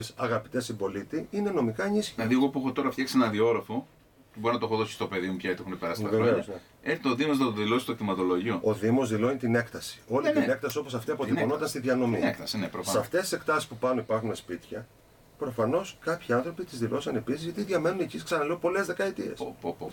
αγαπητέ συμπολίτη, είναι νομικά ενίσχυο. Δηλαδή, εγώ που έχω τώρα φτιάξει ένα διόρροφο, μπορεί να το έχω δώσει στο παιδί μου πια, το έχουν περάσει τα χρόνια. Ναι. Έρχεται ο Δήμος να το δηλώσει στο κτηματολόγιο. Ο Δήμος δηλώνει την έκταση. Όλη την έκταση όπως αυτή αποτυπωνόταν στη διανομή. Την έκταση, ναι, προφανώς. Σε αυτές τις εκτάσεις που πάνω υπάρχουν σπίτια, προφανώς κάποιοι άνθρωποι τις δηλώσαν επίσης γιατί διαμένουν εκεί, ξαναλέω, πολλές δεκαετίες.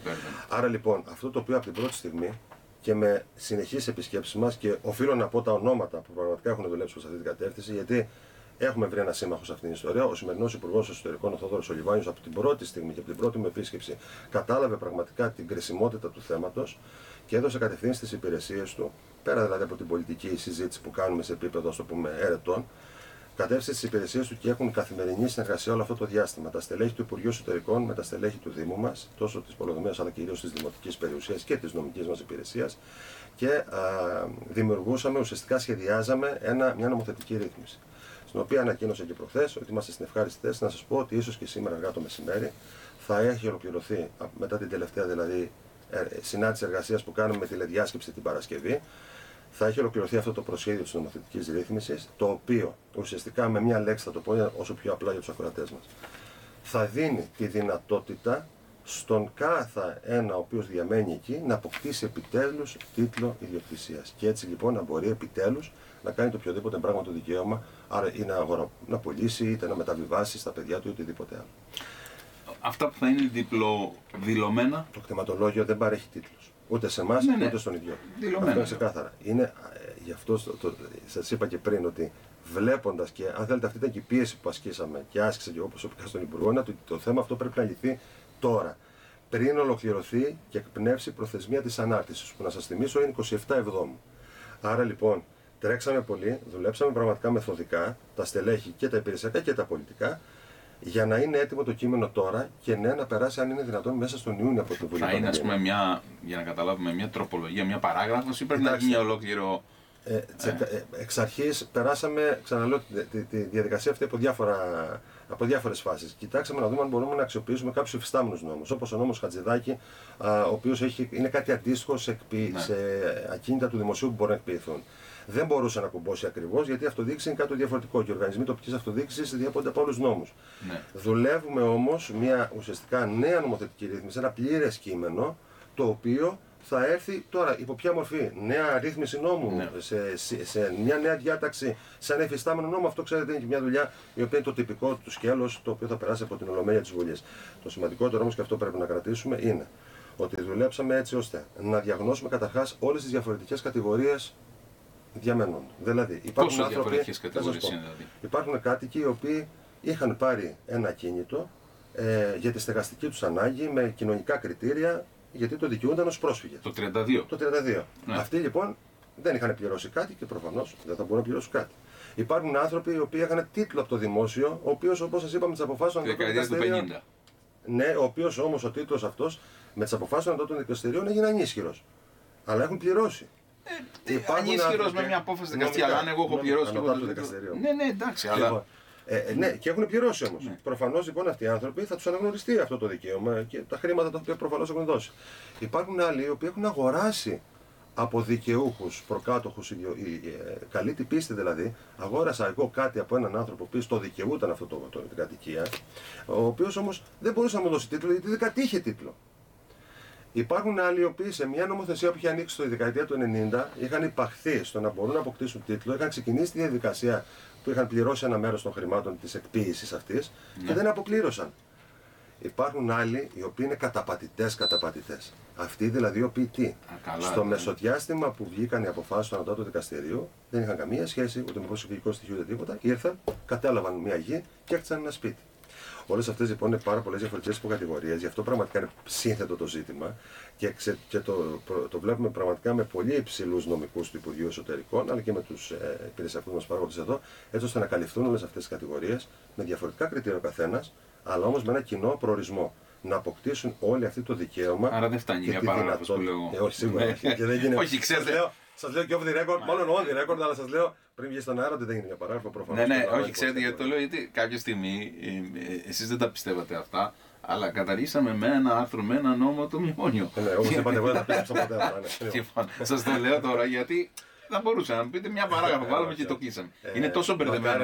Άρα λοιπόν, αυτό το οποίο από την πρώτη στιγμή και με συνεχείς επισκέψεις μας, και οφείλω να πω τα ονόματα που πραγματικά έχουν δουλέψει προς αυτή την κατεύθυνση, γιατί έχουμε βρει ένα σύμμαχο σε αυτήν την ιστορία. Ο σημερινός Υπουργός Εσωτερικών, ο Θόδωρος Ολιβάνιος, από την πρώτη στιγμή και από την πρώτη μου επίσκεψη, κατάλαβε πραγματικά την κρισιμότητα του θέματος και έδωσε κατευθείαν στις υπηρεσίες του, πέρα δηλαδή από την πολιτική συζήτηση που κάνουμε σε επίπεδο, ας το πούμε, έρετων, κατεύθυνσε στις υπηρεσίες του και έχουν καθημερινή συνεργασία όλο αυτό το διάστημα. Τα στελέχη του Υπουργείου Εσωτερικών με τα στελέχη του Δήμου μας, τόσο της Πολεοδομίας αλλά κυρίως της Δημοτικής Περιουσίας και της νομικής μας υπηρεσίας, και δημιουργούσαμε, ουσιαστικά σχεδιάζαμε μια νομοθετική ρύθμιση. Στην οποία ανακοίνωσα και προχθές ότι είμαστε στην ευχάριστη θέση να σας πω ότι ίσως και σήμερα αργά το μεσημέρι θα έχει ολοκληρωθεί, μετά την τελευταία δηλαδή συνάντηση εργασίας που κάνουμε με τηλεδιάσκεψη την Παρασκευή, θα έχει ολοκληρωθεί αυτό το προσχέδιο της νομοθετικής ρύθμισης, το οποίο ουσιαστικά με μια λέξη θα το πω όσο πιο απλά για τους ακροατές μας, θα δίνει τη δυνατότητα στον κάθε ένα ο οποίος διαμένει εκεί να αποκτήσει επιτέλους τίτλο ιδιοκτησίας. Και έτσι λοιπόν να μπορεί επιτέλους να κάνει το οποιοδήποτε πράγμα το δικαίωμα, άρα ή να πωλήσει, είτε να μεταβιβάσει στα παιδιά του ή οτιδήποτε άλλο. Αυτά που θα είναι διπλοδηλωμένα. Το κτηματολόγιο δεν παρέχει τίτλους. Ούτε σε εμάς, ούτε στον ιδιώτη. Αυτό είναι ξεκάθαρα. Είναι, γι' αυτό σας είπα και πριν ότι βλέποντας, και αν θέλετε αυτή ήταν και η πίεση που ασκήσαμε και άσκησε και εγώ προσωπικά στον Υπουργό, είναι ότι το θέμα αυτό πρέπει να λυθεί τώρα. Πριν ολοκληρωθεί και εκπνεύσει η προθεσμία της ανάρτησης, που να σας θυμίσω είναι 27 Εβδόμου. Άρα λοιπόν τρέξαμε πολύ, δουλέψαμε πραγματικά μεθοδικά, τα στελέχη και τα υπηρεσιακά και τα πολιτικά, για να είναι έτοιμο το κείμενο τώρα και ναι, να περάσει αν είναι δυνατόν μέσα στον Ιούνιο από την Βουλή. Θα είναι, ας πούμε, για να καταλάβουμε, μια τροπολογία, μια παράγραφος, ή πρέπει να γίνει ολόκληρο. Εξ αρχής περάσαμε, ξαναλέω, τη διαδικασία αυτή από διάφορες φάσεις. Κοιτάξαμε να δούμε αν μπορούμε να αξιοποιήσουμε κάποιους υφιστάμενους νόμους, όπως ο νόμος Χατζηδάκη, ο οποίος είναι κάτι αντίστοιχο σε ακίνητα του δημοσίου που μπορούν να εκποιηθούν. Δεν μπορούσε να κουμπώσει ακριβώς, γιατί η αυτοδιοίκηση είναι κάτι διαφορετικό και οι οργανισμοί τοπικής αυτοδιοίκησης διέπονται από άλλους νόμους. Ναι. Δουλεύουμε όμως μια ουσιαστικά νέα νομοθετική ρύθμιση, ένα πλήρες κείμενο, το οποίο θα έρθει τώρα υπό ποια μορφή? Νέα ρύθμιση νόμου, ναι, σε μια νέα διάταξη, σε ένα εφιστάμενο νόμο. Αυτό ξέρετε είναι και μια δουλειά η οποία είναι το τυπικό του σκέλος, το οποίο θα περάσει από την Ολομέλεια της Βουλής. Το σημαντικότερο όμως, και αυτό πρέπει να κρατήσουμε, είναι ότι δουλέψαμε έτσι ώστε να διαγνώσουμε καταρχάς όλες τις διαφορετικές κατηγορίες διαμένων. Δηλαδή, υπάρχουν άνθρωποι, υπάρχουν κάτοικοι οι οποίοι είχαν πάρει ένα ακίνητο για τη στεγαστική τους ανάγκη με κοινωνικά κριτήρια, γιατί το δικαιούνταν ως πρόσφυγες. Το 32. Το 32. Ναι. Αυτοί λοιπόν δεν είχαν πληρώσει κάτι και προφανώς δεν θα μπορούν να πληρώσουν κάτι. Υπάρχουν άνθρωποι οι οποίοι είχαν τίτλο από το δημόσιο, ο οποίος, όπως σας είπαμε, τις αποφάσεις των δικαστηρίων. Ναι, ο οποίος όμως ο τίτλος αυτός με τις αποφάσεις των δικαστηρίων έγινε ανίσχυρος. Αλλά έχουν πληρώσει. Ανίσχυρος με μια απόφαση δικαστή, αλλά αν εγώ έχω πληρώσει και εγώ το δικαστήριο. Ναι, εντάξει, αλλά. Ναι, και έχουν πληρώσει όμως. Ναι. Προφανώς λοιπόν αυτοί οι άνθρωποι θα τους αναγνωριστεί αυτό το δικαίωμα και τα χρήματα τα οποία προφανώς έχουν δώσει. Υπάρχουν άλλοι οι οποίοι έχουν αγοράσει από δικαιούχους, προκάτοχους, καλή την πίστη δηλαδή. Αγόρασα εγώ κάτι από έναν άνθρωπο που το δικαιούταν αυτό την κατοικία, ο οποίος όμως δεν μπορούσε να μου δώσει τίτλο γιατί δεν κατήχε τίτλο. Υπάρχουν άλλοι οι οποίοι σε μια νομοθεσία που είχε ανοίξει το δεκαετία του 90 είχαν υπαχθεί στο να μπορούν να αποκτήσουν τίτλο, είχαν ξεκινήσει τη διαδικασία που είχαν πληρώσει ένα μέρος των χρημάτων της εκποίησης αυτής και δεν αποπλήρωσαν. Υπάρχουν άλλοι οι οποίοι είναι καταπατητές. Αυτοί δηλαδή οι οποίοι τι? Στο μεσοδιάστημα που βγήκαν οι αποφάσεις του Ανωτάτου Δικαστηρίου δεν είχαν καμία σχέση ούτε με προσωπικό στοιχείο ούτε τίποτα. Ήρθαν, κατέλαβαν μια γη και έκτισαν ένα σπίτι. Όλες αυτές λοιπόν είναι πάρα πολλές διαφορετικές υποκατηγορίες, γι' αυτό πραγματικά είναι σύνθετο το ζήτημα και το βλέπουμε πραγματικά με πολύ υψηλούς νομικούς του Υπουργείου Εσωτερικών, αλλά και με τους υπηρεσιακούς μας παράγοντες εδώ, έτσι ώστε να καλυφθούν όλες αυτές τις κατηγορίες με διαφορετικά κριτήρια ο καθένας, αλλά όμως με ένα κοινό προορισμό. Να αποκτήσουν όλοι αυτό το δικαίωμα. Άρα δεν φτάνει για παράγραφος που λέω. Όχι, σίγουρα όχι. Και δεν γίνεται. Όχι, ξέρετε. Σας λέω και off the record, μάλλον on the record, αλλά σας λέω πριν βγει στον αέρα ότι δεν είναι μια παράγραφο προφανώς. Ναι, όχι, ξέρετε γιατί το λέω, γιατί κάποια στιγμή εσείς δεν τα πιστεύατε αυτά, αλλά καταργήσαμε με ένα άρθρο, με ένα νόμο το μνημόνιο. Ναι, όπως είπατε, εγώ δεν τα πίστεψα ποτέ. Σας το λέω τώρα γιατί θα μπορούσα να μου πείτε μια παράγραφο, βάλαμε και το κλείσαμε. Είναι τόσο μπερδεμένο.